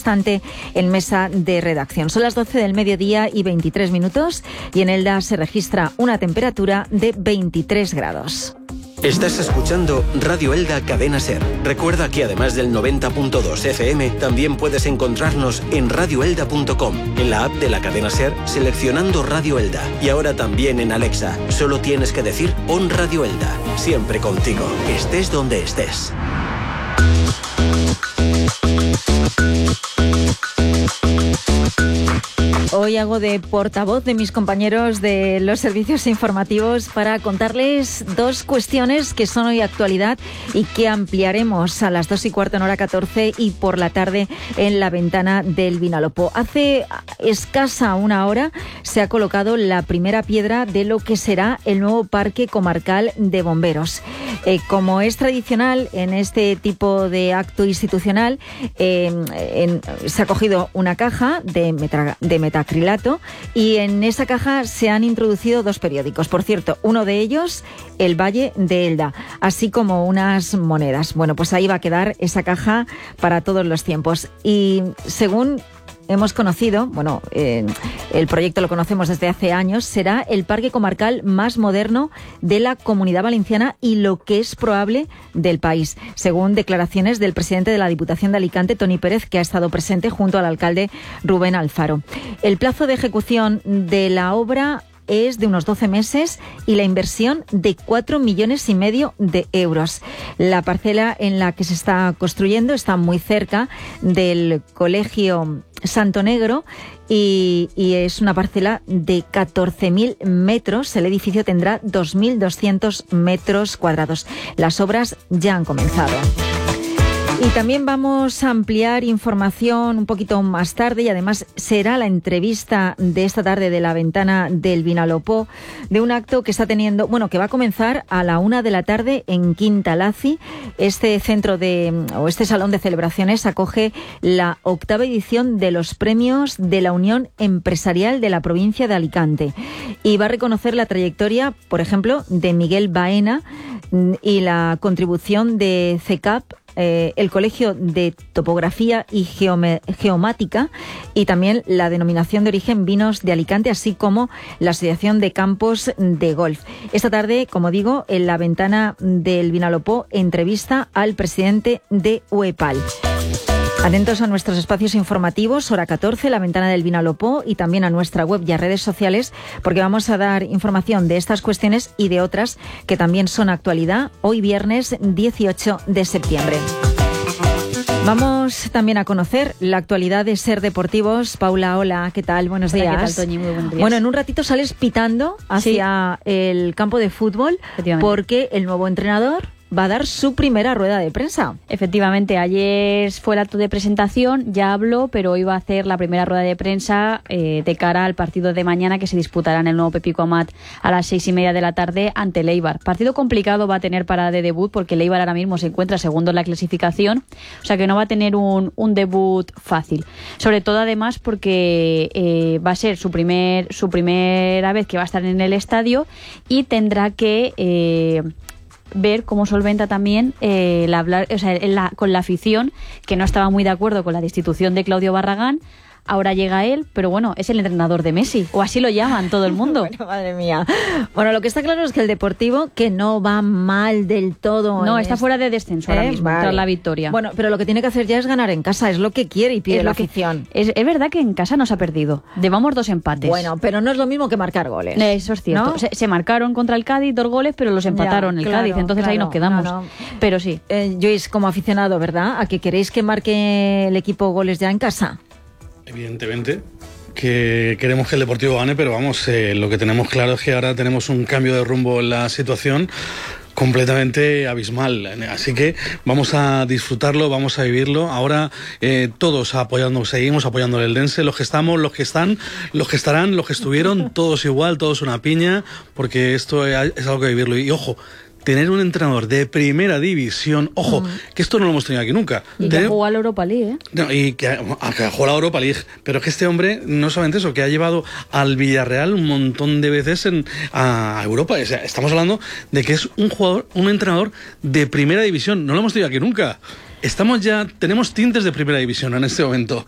instante en mesa de redacción. Son las 12 del mediodía y 23 minutos y en Elda se registra una temperatura de 23 grados. Estás escuchando Radio Elda Cadena SER. Recuerda que además del 90.2 FM, también puedes encontrarnos en radioelda.com, en la app de la cadena SER, seleccionando Radio Elda. Y ahora también en Alexa. Solo tienes que decir pon Radio Elda. Siempre contigo, estés donde estés. Hoy hago de portavoz de mis compañeros de los servicios informativos para contarles dos cuestiones que son hoy actualidad y que ampliaremos a las 2:15 en hora 14 y por la tarde en la ventana del Vinalopó. Hace escasa una hora se ha colocado la primera piedra de lo que será el nuevo Parque Comarcal de Bomberos. Como es tradicional en este tipo de acto institucional, se ha cogido una caja de metacrilato y en esa caja se han introducido dos periódicos. Por cierto, uno de ellos, El Valle de Elda, así como unas monedas. Bueno, pues ahí va a quedar esa caja para todos los tiempos. Y según hemos conocido, el proyecto lo conocemos desde hace años, será el parque comarcal más moderno de la Comunidad Valenciana y lo que es probable del país, según declaraciones del presidente de la Diputación de Alicante, Toni Pérez, que ha estado presente junto al alcalde Rubén Alfaro. El plazo de ejecución de la obra es de unos 12 meses y la inversión de 4,5 millones de euros. La parcela en la que se está construyendo está muy cerca del Colegio Santo Negro y es una parcela de 14.000 metros. El edificio tendrá 2.200 metros cuadrados. Las obras ya han comenzado. Y también vamos a ampliar información un poquito más tarde y además será la entrevista de esta tarde de la ventana del Vinalopó de un acto que está teniendo, que va a comenzar a la 1 de la tarde en Quinta Laci. Este salón de celebraciones acoge la 8ª edición de los premios de la Unión Empresarial de la provincia de Alicante y va a reconocer la trayectoria, por ejemplo, de Miguel Baena y la contribución de CECAP, el Colegio de Topografía y Geomática y también la denominación de origen Vinos de Alicante, así como la Asociación de Campos de Golf. Esta tarde, como digo, en la ventana del Vinalopó, entrevista al presidente de UEPAL. Atentos a nuestros espacios informativos, hora 14, la ventana del Vinalopó y también a nuestra web y a redes sociales, porque vamos a dar información de estas cuestiones y de otras que también son actualidad hoy viernes 18 de septiembre. Vamos también a conocer la actualidad de SER Deportivos. Paula, hola, ¿qué tal? Buenos días. ¿Qué tal, Toñi? Muy buenos días. Bueno, en un ratito sales pitando hacia el campo de fútbol porque el nuevo entrenador va a dar su primera rueda de prensa. Efectivamente, ayer fue el acto de presentación, ya habló, pero hoy va a hacer la primera rueda de prensa de cara al partido de mañana que se disputará en el nuevo Pepico Amat a las 6:30 de la tarde ante el Eibar. Partido complicado va a tener para de debut porque el Eibar ahora mismo se encuentra segundo en la clasificación, o sea que no va a tener un debut fácil. Sobre todo además porque va a ser su primera vez que va a estar en el estadio y tendrá que ver cómo solventa también con la afición, que no estaba muy de acuerdo con la destitución de Claudio Barragán. Ahora llega él, pero bueno, es el entrenador de Messi, o así lo llaman todo el mundo. Bueno, madre mía. Bueno, lo que está claro es que el Deportivo, que no va mal del todo. No, está fuera de descenso ahora mismo, tras la victoria. Bueno, pero lo que tiene que hacer ya es ganar en casa, es lo que quiere y pide la afición. Es verdad que en casa no se ha perdido, llevamos 2 empates. Bueno, pero no es lo mismo que marcar goles. Eso es cierto. ¿No? Se marcaron contra el Cádiz 2 goles, pero los empataron Cádiz, entonces ahí nos quedamos. No. Pero sí. Joyce, como aficionado, ¿verdad? ¿A que queréis que marque el equipo goles ya en casa? Evidentemente que queremos que el Deportivo gane, pero vamos, lo que tenemos claro es que ahora tenemos un cambio de rumbo en la situación completamente abismal, así que vamos a disfrutarlo, vamos a vivirlo. Ahora todos seguimos apoyando el Eldense, los que estamos, los que están, los que estarán, los que estuvieron, todos igual, todos una piña, porque esto es algo que vivirlo. Y ojo, tener un entrenador de primera división, ojo, que esto no lo hemos tenido aquí nunca. Y que ha jugado a la Europa League, ¿eh? No, y que ha jugado a la Europa League, pero es que este hombre, no solamente eso, que ha llevado al Villarreal un montón de veces a Europa. O sea, estamos hablando de que es un entrenador de primera división, no lo hemos tenido aquí nunca. Tenemos tintes de primera división en este momento.